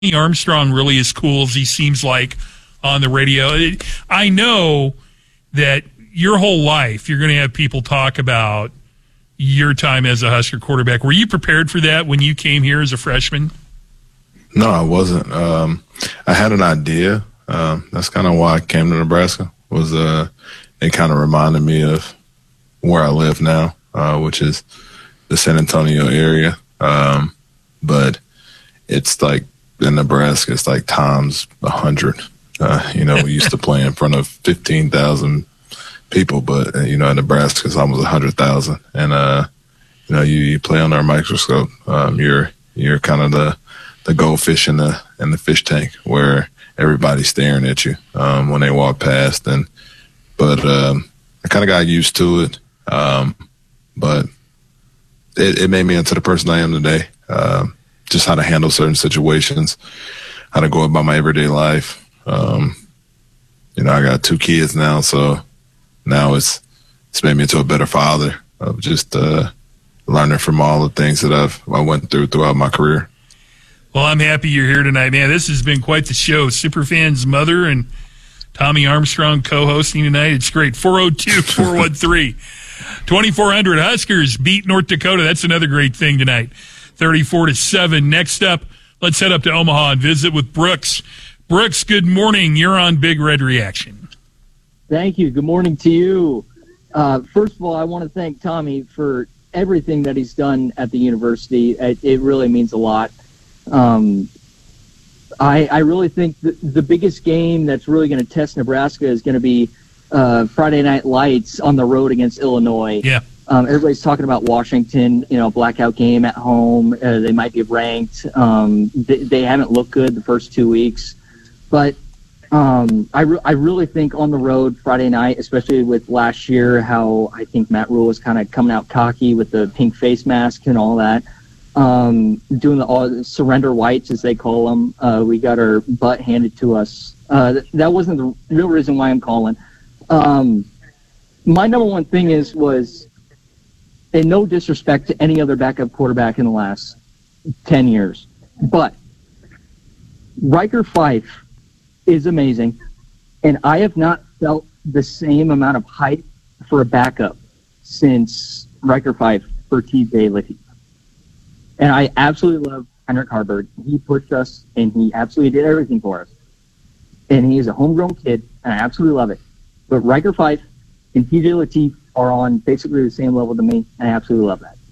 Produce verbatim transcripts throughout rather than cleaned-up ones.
Armstrong really as cool as he seems like on the radio. It, I know that your whole life you're going to have people talk about your time as a Husker quarterback. Were you prepared for that when you came here as a freshman? No, I wasn't. Um, I had an idea. Um, that's kind of why I came to Nebraska. Was uh, it kind of reminded me of where I live now, uh, which is the San Antonio area. Um, but it's like in Nebraska, it's like times a hundred. Uh, you know, we used to play in front of fifteen thousand people, but uh, you know, in Nebraska, it's almost a hundred thousand. And uh, you know, you, you play under a microscope. Um, you're you're kind of the the goldfish in the in the fish tank where everybody's staring at you um, when they walk past. And but um, I kind of got used to it. Um, but it, it made me into the person I am today. Um, just how to handle certain situations, how to go about my everyday life. Um, you know, I got two kids now, so now it's it's made me into a better father of just uh, learning from all the things that I've I went through throughout my career. Well, I'm happy you're here tonight, man. This has been quite the show. Superfan's mother and Tommy Armstrong co-hosting tonight. It's great. four oh two, four one three, twenty-four hundred Huskers beat North Dakota. That's another great thing tonight. thirty-four to seven. Next up, let's head up to Omaha and visit with Brooks. Brooks, good morning. You're on Big Red Reaction. Thank you. Good morning to you. Uh, first of all, I want to thank Tommy for everything that he's done at the university. It, it really means a lot. Um, I, I really think the, the biggest game that's really going to test Nebraska is going to be uh, Friday Night Lights on the road against Illinois. Yeah. Um, everybody's talking about Washington, you know, blackout game at home. Uh, they might be ranked. Um, they, they haven't looked good the first two weeks. But um, I, re- I really think on the road Friday night, especially with last year, how I think Matt Rule was kind of coming out cocky with the pink face mask and all that. Um, doing the all, surrender whites, as they call them. Uh, we got our butt handed to us. Uh, th- that wasn't the real reason why I'm calling. Um, my number one thing is was, and no disrespect to any other backup quarterback in the last ten years, but Riker Fife is amazing, and I have not felt the same amount of hype for a backup since Riker Fife for T J Litty. And I absolutely love Heinrich Haarberg. He pushed us, and he absolutely did everything for us. And he is a homegrown kid, and I absolutely love it. But Riker Fife and T J Lateef are on basically the same level to me, and I absolutely love that.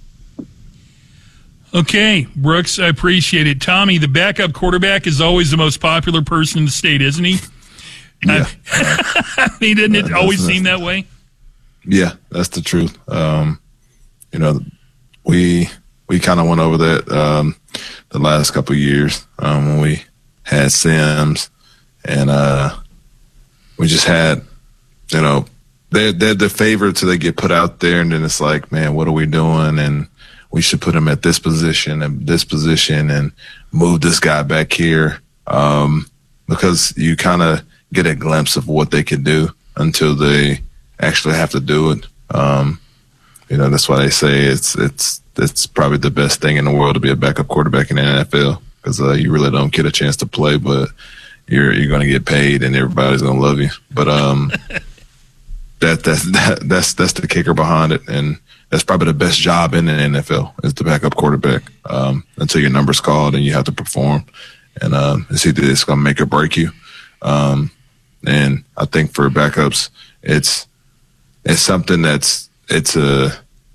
Okay, Brooks, I appreciate it. Tommy, the backup quarterback is always the most popular person in the state, isn't he? Yeah. I mean, didn't it uh, always seem that way? Yeah, that's the truth. Um, you know, we we kind of went over that um, the last couple of years um, when we had Sims, and uh, we just had, you know, they're, they're the favorites till they get put out there, and then it's like, man, what are we doing? And we should put him at this position and this position and move this guy back here, um, because you kind of get a glimpse of what they can do until they actually have to do it. Um, you know, that's why they say it's it's it's probably the best thing in the world to be a backup quarterback in the N F L, because uh, you really don't get a chance to play, but you're you're going to get paid and everybody's going to love you. But um, that that's that, that's that's the kicker behind it, and that's probably the best job in the N F L is the backup quarterback, um, until your number's called and you have to perform. And um, it's either it's going to make or break you. Um, and I think for backups, it's it's something that's it's a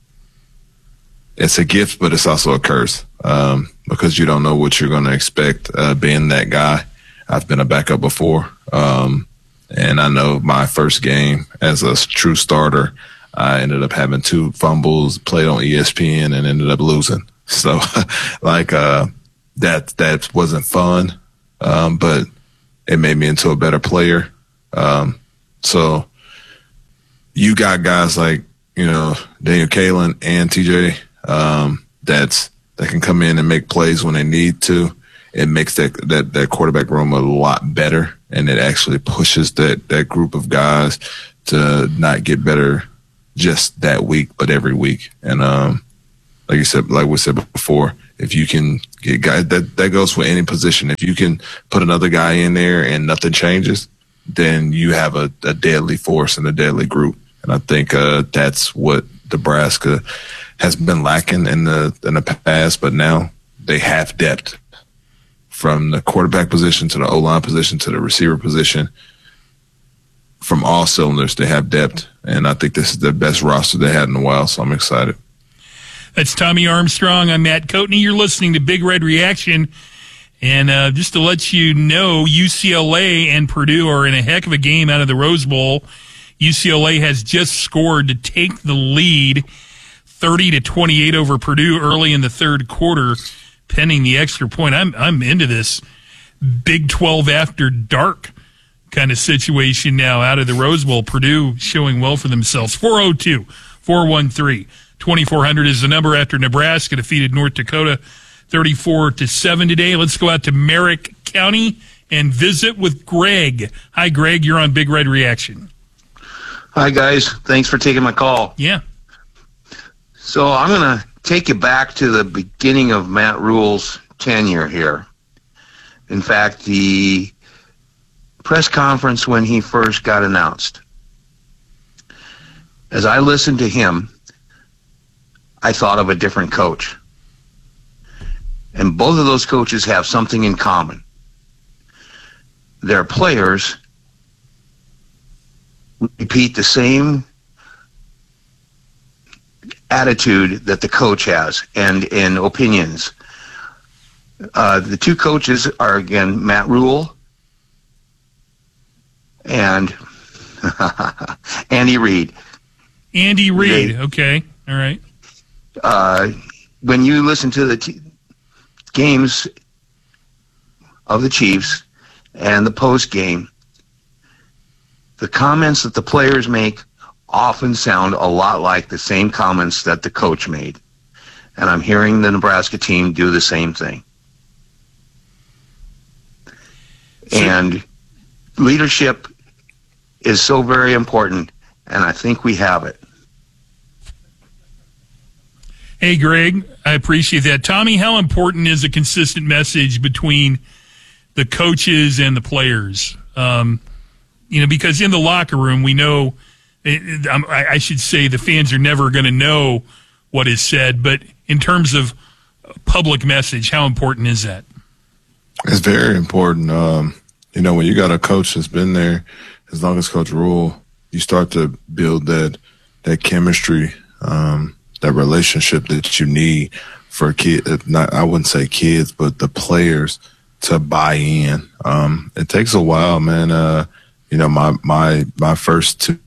it's a gift, but it's also a curse, um, because you don't know what you're going to expect uh, being that guy. I've been a backup before, um, and I know my first game as a true starter, I ended up having two fumbles, played on E S P N, and ended up losing. So, like, uh, that that wasn't fun, um, but it made me into a better player. Um, so, you got guys like, you know, Daniel Kalen and T J um, that's that can come in and make plays when they need to. It makes that that that quarterback room a lot better, and it actually pushes that that group of guys to not get better just that week, but every week. And um, like you said, like we said before, if you can get guys. That that goes for any position. If you can put another guy in there and nothing changes, then you have a, a deadly force and a deadly group. And I think uh, that's what Nebraska has been lacking in the in the past. But now they have depth from the quarterback position to the O-line position to the receiver position. From all cylinders, they have depth, and I think this is the best roster they had in a while, so I'm excited. That's Tommy Armstrong. I'm Matt Coatney. You're listening to Big Red Reaction. And uh, just to let you know, U C L A and Purdue are in a heck of a game out of the Rose Bowl. U C L A has just scored to take the lead, thirty to twenty-eight over Purdue early in the third quarter, pending the extra point. I'm I'm into this Big twelve after dark kind of situation now out of the Rose Bowl. Purdue showing well for themselves. four oh two, four one three, twenty-four hundred is the number after Nebraska defeated North Dakota thirty-four to seven today. Let's go out to Merrick County and visit with Greg. Hi, Greg. You're on Big Red Reaction. Hi, guys. Thanks for taking my call. Yeah. So I'm going to take you back to the beginning of Matt Rhule's tenure here. In fact, the press conference when he first got announced. As I listened to him, I thought of a different coach. And both of those coaches have something in common. Their players repeat the same attitude that the coach has and in opinions. Uh, the two coaches are, again, Matt Rhule and Andy Reid. Andy Reid, They, okay. All right. Uh, when you listen to the t- games of the Chiefs and the post game, the comments that the players make often sound a lot like the same comments that the coach made. And I'm hearing the Nebraska team do the same thing. So, and leadership is so very important, and I think we have it. Hey, Greg, I appreciate that. Tommy, how important is a consistent message between the coaches and the players? Um, you know, because in the locker room, we know, I, I should say the fans are never going to know what is said, but in terms of public message, how important is that? It's very important. Um, you know, when you got a coach that's been there, as long as Coach Rhule, you start to build that that chemistry, um, that relationship that you need for kid. Not, I wouldn't say kids, but the players to buy in. Um, it takes a while, man. Uh, you know, my my my first two.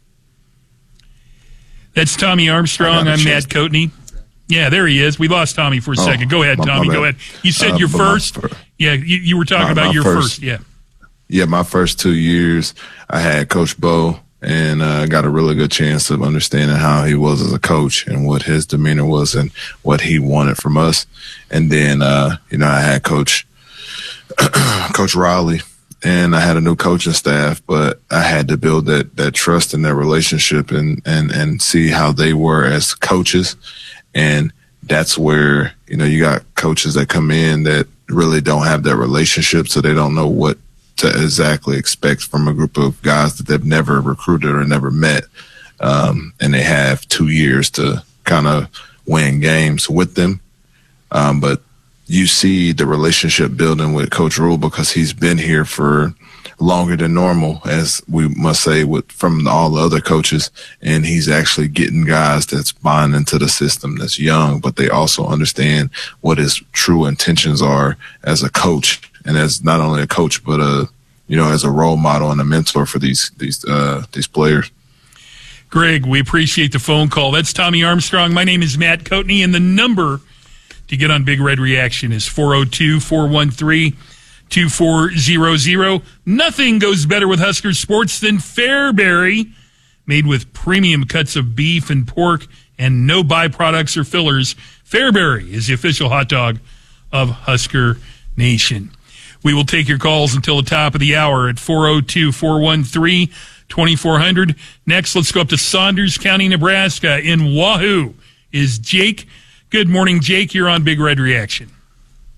That's Tommy Armstrong. I'm Matt Coatney. Yeah, there he is. We lost Tommy for a oh, second. Go ahead, my, Tommy. my Go ahead. You said uh, your first. First. Yeah, you, you were talking my, about my your first, first. Yeah. Yeah, my first two years, I had Coach Bo, and uh, got a really good chance of understanding how he was as a coach and what his demeanor was and what he wanted from us. And then, uh, you know, I had Coach Coach Riley, and I had a new coaching staff, but I had to build that that trust in their relationship and and and see how they were as coaches. And that's where, you know, you got coaches that come in that really don't have that relationship, so they don't know what to exactly expect from a group of guys that they've never recruited or never met. Um, and they have two years to kind of win games with them. Um, but you see the relationship building with Coach Rhule because he's been here for longer than normal, as we must say, with from all the other coaches. And he's actually getting guys that's buying into the system, that's young, but they also understand what his true intentions are as a coach. And as not only a coach, but a, you know, as a role model and a mentor for these these uh, these players. Greg, we appreciate the phone call. That's Tommy Armstrong. My name is Matt Coatney, and the number to get on Big Red Reaction is four oh two, four one three, two four zero zero. Nothing goes better with Husker sports than Fairberry, made with premium cuts of beef and pork and no byproducts or fillers. Fairberry is the official hot dog of Husker Nation. We will take your calls until the top of the hour at four oh two, four one three, two four zero zero. Next, let's go up to Saunders County, Nebraska. In Wahoo is Jake. Good morning, Jake. You're on Big Red Reaction.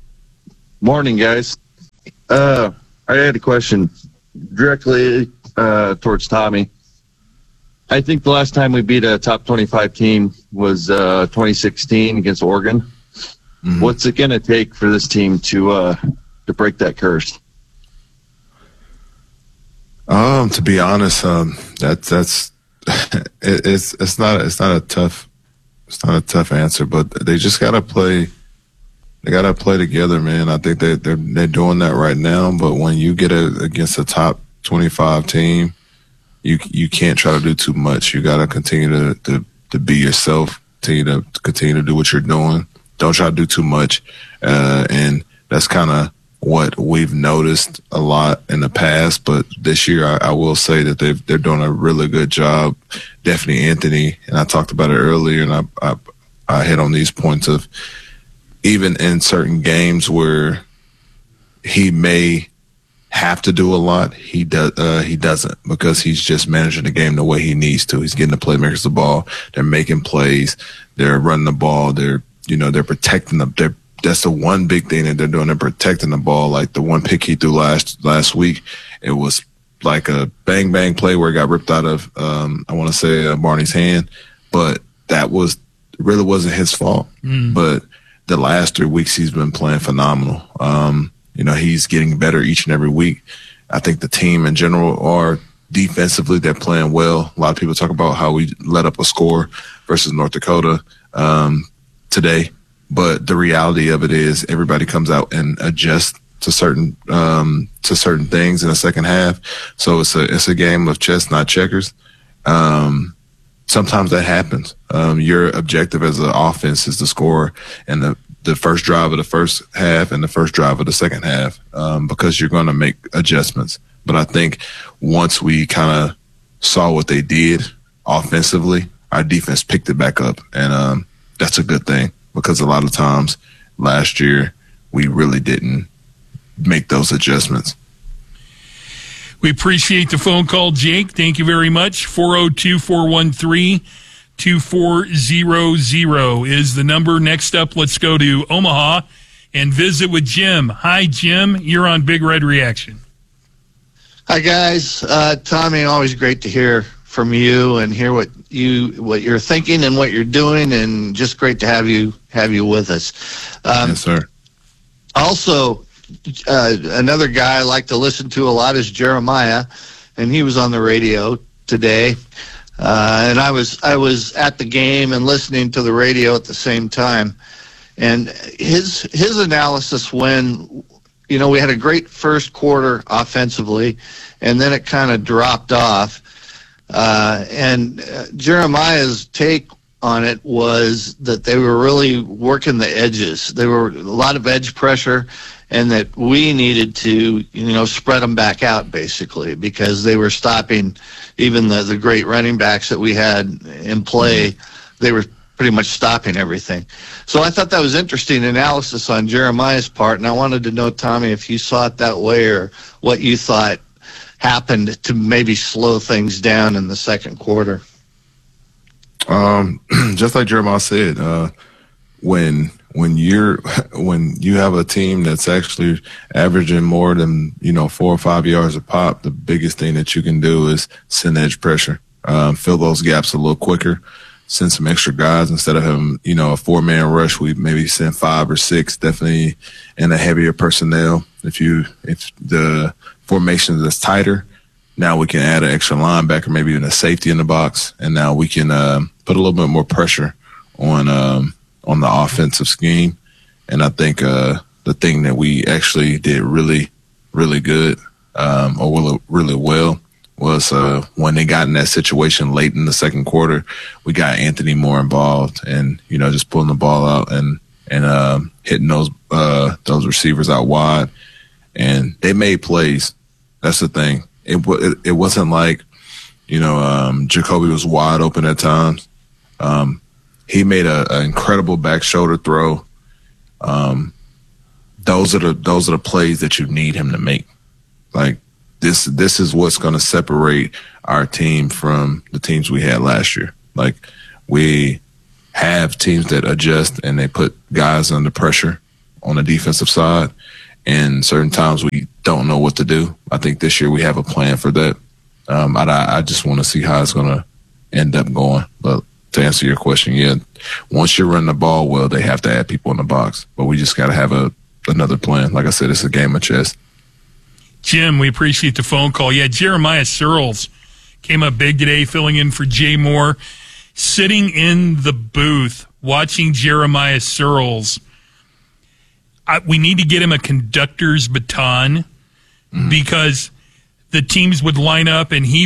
Morning, guys. Uh, I had a question directly uh, towards Tommy. I think the last time we beat a top twenty-five team was uh, twenty sixteen against Oregon. Mm-hmm. What's it going to take for this team to uh, to break that curse? Um, to be honest, um, that's that's it, it's it's not it's not a tough it's not a tough answer, but they just gotta play. They gotta play together, man. I think they they're they're doing that right now. But when you get a, against a top twenty-five team, you you can't try to do too much. You gotta continue to to, to be yourself. Continue to, to continue to do what you're doing. Don't try to do too much, uh, and that's kind of what we've noticed a lot in the past. But this year, I, I will say that they they're doing a really good job. Definitely Anthony, and I talked about it earlier, and I I, I hit on these points of even in certain games where he may have to do a lot, he does uh, he doesn't, because he's just managing the game the way he needs to. He's getting the playmakers the ball. They're making plays. They're running the ball. They're you know they're protecting them. They're That's the one big thing that they're doing. They're protecting the ball. Like the one pick he threw last last week, it was like a bang bang play where it got ripped out of um, I want to say uh, Barney's hand, but that was really wasn't his fault. Mm. But the last three weeks he's been playing phenomenal. Um, you know he's getting better each and every week. I think the team in general are defensively they're playing well. A lot of people talk about how we let up a score versus North Dakota um, today. But the reality of it is everybody comes out and adjusts to certain um, to certain things in the second half. So it's a it's a game of chess, not checkers. Um, sometimes that happens. Um, your objective as an offense is to score in the, the first drive of the first half and the first drive of the second half um, because you're going to make adjustments. But I think once we kind of saw what they did offensively, our defense picked it back up, and um, that's a good thing. Because a lot of times last year we really didn't make those adjustments. We appreciate the phone call, Jake. Thank you very much. four oh two, four one three, two four zero zero is the number. Next up, let's go to Omaha and visit with Jim. Hi, Jim. You're on Big Red Reaction. Hi, guys. Uh, Tommy, always great to hear from you and hear what you what you're thinking and what you're doing, and just great to have you have you with us. Um, yes, sir. Also, uh, another guy I like to listen to a lot is Jeremiah, and he was on the radio today. Uh, and I was I was at the game and listening to the radio at the same time, and his his analysis when you know we had a great first quarter offensively, and then it kind of dropped off. Uh, and uh, Jeremiah's take on it was that they were really working the edges. There were a lot of edge pressure, and that we needed to, you know, spread them back out basically because they were stopping even the, the great running backs that we had in play. They were pretty much stopping everything. So I thought that was interesting analysis on Jeremiah's part, and I wanted to know, Tommy, if you saw it that way or what you thought happened to maybe slow things down in the second quarter. Um, just like Jeremiah said, uh, when when you're when you have a team that's actually averaging more than you know four or five yards a pop, the biggest thing that you can do is send edge pressure, um, fill those gaps a little quicker, send some extra guys instead of having you know a four man rush. We maybe send five or six, definitely in a heavier personnel. If you if the formation that's tighter, now we can add an extra linebacker, maybe even a safety in the box, and now we can uh, put a little bit more pressure on um, on the offensive scheme. And I think uh, the thing that we actually did really, really good um, or really, really well was uh, when they got in that situation late in the second quarter, we got Anthony more involved and, you know, just pulling the ball out and and uh, hitting those uh, those receivers out wide. And they made plays. That's the thing. It, it it wasn't like, you know, um, Jacoby was wide open at times. Um, he made an incredible back shoulder throw. Um, those are the those are the plays that you need him to make. Like this this is what's going to separate our team from the teams we had last year. Like we have teams that adjust and they put guys under pressure on the defensive side. and certain times we don't know what to do. I think this year we have a plan for that. Um, I, I just want to see how it's going to end up going. But to answer your question, yeah, once you run the ball well, they have to add people in the box. But we just got to have a another plan. Like I said, it's a game of chess. Jim, we appreciate the phone call. Yeah, Jeremiah Searles came up big today, filling in for Jay Moore. Sitting in the booth, watching Jeremiah Searles, I, we need to get him a conductor's baton mm-hmm. because the teams would line up and he